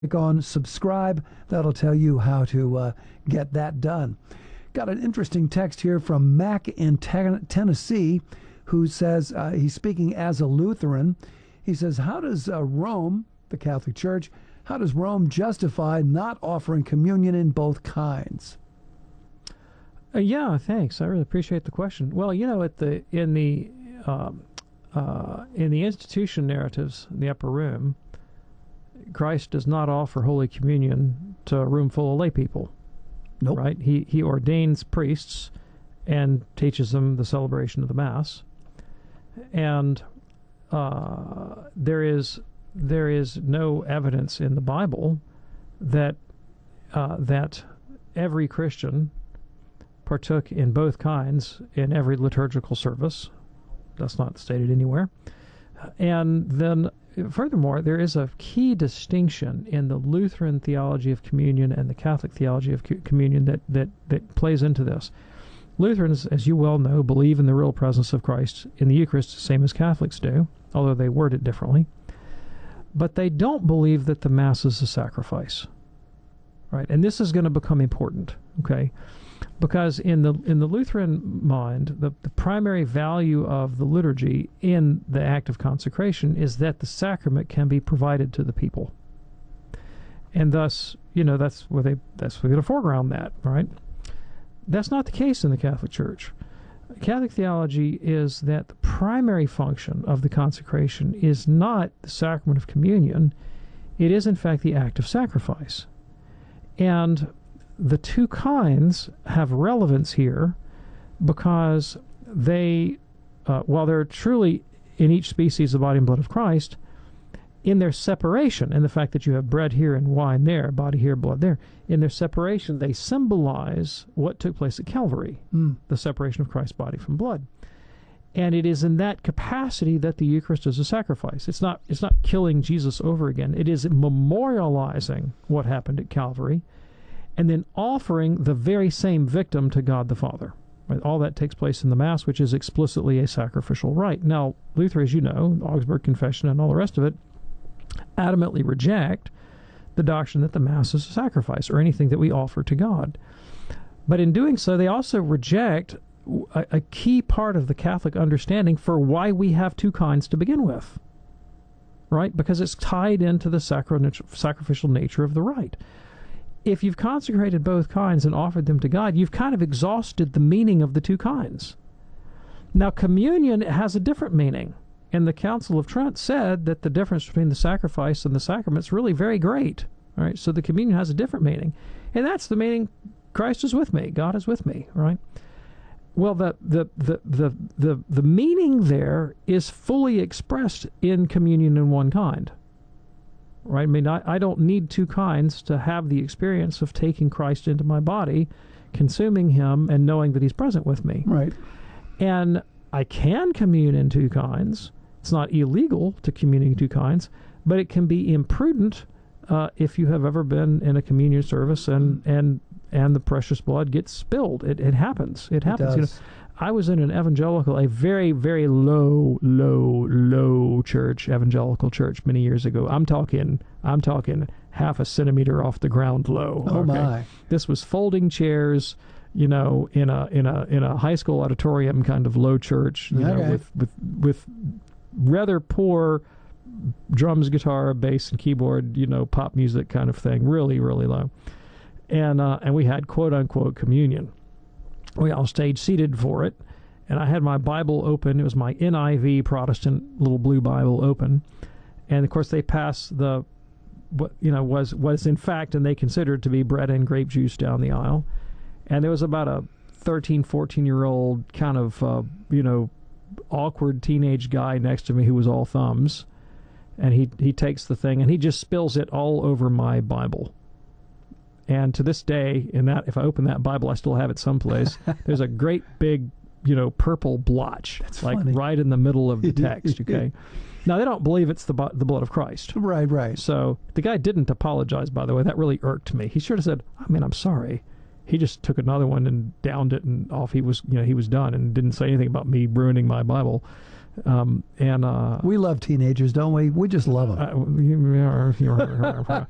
Click on subscribe. That'll tell you how to get that done. Got an interesting text here from Mac in Tennessee, who says he's speaking as a Lutheran. He says, how does Rome, the Catholic Church, how does Rome justify not offering communion in both kinds? Yeah, thanks. I really appreciate the question. Well, you know, in the institution narratives in the upper room, Christ does not offer Holy Communion to a room full of lay people. Nope. Right? He ordains priests and teaches them the celebration of the Mass. And there is no evidence in the Bible that every Christian partook in both kinds in every liturgical service. That's not stated anywhere. And then, furthermore, there is a key distinction in the Lutheran theology of communion and the Catholic theology of communion that plays into this. Lutherans, as you well know, believe in the real presence of Christ in the Eucharist, same as Catholics do, although they word it differently. But they don't believe that the Mass is a sacrifice, right? And this is going to become important, okay? Because in the Lutheran mind, the primary value of the liturgy in the act of consecration is that the sacrament can be provided to the people, and thus, you know, that's where they're going to foreground that, right? That's not the case in the Catholic Church. Catholic theology is that the primary function of the consecration is not the sacrament of communion; it is in fact the act of sacrifice, and the two kinds have relevance here because they, while they're truly in each species the body and blood of Christ, in their separation, and the fact that you have bread here and wine there, body here, blood there, in their separation, they symbolize what took place at Calvary, the separation of Christ's body from blood. And it is in that capacity that the Eucharist is a sacrifice. It's not killing Jesus over again. It is memorializing what happened at Calvary, and then offering the very same victim to God the Father. Right? All that takes place in the Mass, which is explicitly a sacrificial rite. Now, Luther, as you know, the Augsburg Confession and all the rest of it, adamantly reject the doctrine that the Mass is a sacrifice or anything that we offer to God. But in doing so, they also reject a key part of the Catholic understanding for why we have two kinds to begin with. Right? Because it's tied into the sacrificial nature of the rite. If you've consecrated both kinds and offered them to God, you've kind of exhausted the meaning of the two kinds. Now, communion has a different meaning, and the Council of Trent said that the difference between the sacrifice and the sacrament is really very great. All right, so the communion has a different meaning, and that's the meaning: Christ is with me, God is with me. Right? Well, the meaning there is fully expressed in communion in one kind. Right? I mean, I don't need two kinds to have the experience of taking Christ into my body, consuming him, and knowing that he's present with me. Right. And I can commune in two kinds. It's not illegal to commune in two kinds, but it can be imprudent if you have ever been in a communion service and the precious blood gets spilled. It happens. It happens. It does. You know, I was in an evangelical, a very, very low church, evangelical church many years ago. I'm talking half a centimeter off the ground low. Oh, okay. My! This was folding chairs, you know, in a high school auditorium kind of low church, you know, with rather poor drums, guitar, bass, and keyboard, you know, pop music kind of thing, really, really low. And we had quote unquote communion. We all stayed seated for it, and I had my Bible open. It was my NIV Protestant little blue Bible open, and of course they passed what was in fact and they considered to be bread and grape juice down the aisle, and there was about a 13, 14-year-old kind of awkward teenage guy next to me who was all thumbs, and he takes the thing and he just spills it all over my Bible. And to this day, if I open that Bible, I still have it someplace. There's a great big, purple blotch, That's like funny. right in the middle of the text. Okay, now they don't believe it's the blood of Christ. Right. So the guy didn't apologize. By the way, that really irked me. He should have said, I'm sorry." He just took another one and downed it, and off he was. He was done, and didn't say anything about me ruining my Bible. We love teenagers, don't we? We just love them.